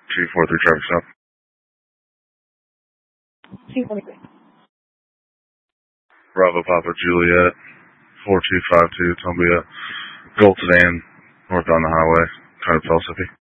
243 traffic stop. 243. Bravo Papa Juliet, 4252 Tumbia, Gold Sedan, northbound the highway, trying to Pellissippi.